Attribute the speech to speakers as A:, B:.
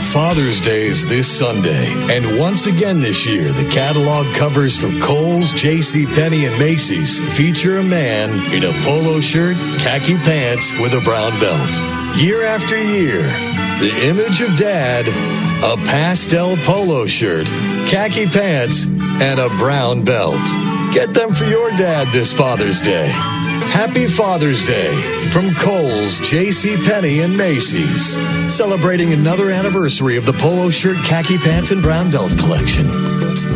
A: Father's Day is this Sunday, and once again this year, the catalog covers from Kohl's, JCPenney, and Macy's feature a man in a polo shirt, khaki pants, with a brown belt. Year after year, the image of Dad, a pastel polo shirt, khaki pants, and a brown belt. Get them for your dad this Father's Day. Happy Father's Day from Kohl's, JCPenney, and Macy's. Celebrating another anniversary of the polo shirt, khaki pants, and brown belt collection.